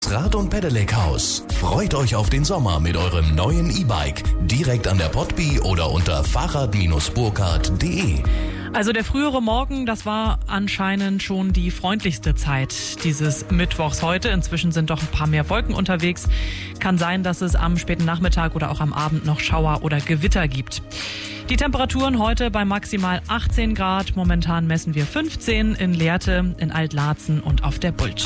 Rad- und Pedelec-Haus. Freut euch auf den Sommer mit eurem neuen E-Bike. Direkt an der Potby oder unter fahrrad-burkhardt.de. Also der frühere Morgen, das war anscheinend schon die freundlichste Zeit dieses Mittwochs heute. Inzwischen sind doch ein paar mehr Wolken unterwegs. Kann sein, dass es am späten Nachmittag oder auch am Abend noch Schauer oder Gewitter gibt. Die Temperaturen heute bei maximal 18 Grad. Momentan messen wir 15 in Lehrte, in Altlarzen und auf der Bult.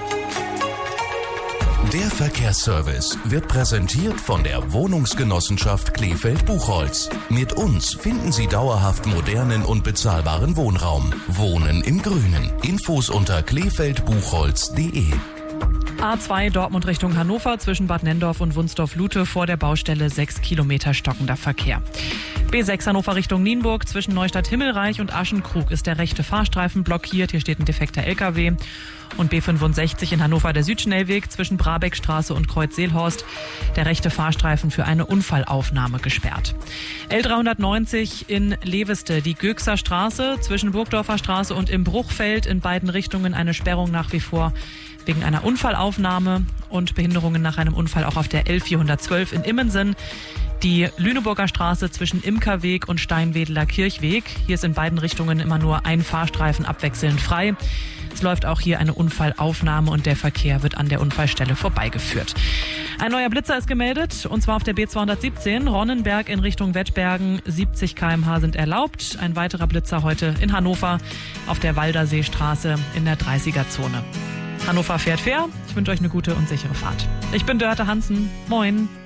Der Verkehrsservice wird präsentiert von der Wohnungsgenossenschaft Kleefeld-Buchholz. Mit uns finden Sie dauerhaft modernen und bezahlbaren Wohnraum. Wohnen im Grünen. Infos unter kleefeldbuchholz.de. A2 Dortmund Richtung Hannover zwischen Bad Nenndorf und Wunsdorf-Lute vor der Baustelle 6 Kilometer stockender Verkehr. B6 Hannover Richtung Nienburg zwischen Neustadt-Himmelreich und Aschenkrug ist der rechte Fahrstreifen blockiert. Hier steht ein defekter LKW. Und B65 in Hannover der Südschnellweg zwischen Brabeckstraße und Kreuz-Seelhorst. Der rechte Fahrstreifen für eine Unfallaufnahme gesperrt. L390 in Leveste, die Göxer Straße zwischen Burgdorfer Straße und im Bruchfeld in beiden Richtungen eine Sperrung nach wie vor wegen einer Unfallaufnahme und Behinderungen nach einem Unfall auch auf der L412 in Immensen. Die Lüneburger Straße zwischen Imkerweg und Steinwedeler Kirchweg. Hier ist in beiden Richtungen immer nur ein Fahrstreifen abwechselnd frei. Es läuft auch hier eine Unfallaufnahme und der Verkehr wird an der Unfallstelle vorbeigeführt. Ein neuer Blitzer ist gemeldet, und zwar auf der B217 Ronnenberg in Richtung Wettbergen. 70 km/h sind erlaubt. Ein weiterer Blitzer heute in Hannover auf der Walderseestraße in der 30er-Zone. Hannover fährt fair. Ich wünsche euch eine gute und sichere Fahrt. Ich bin Dörte Hansen. Moin.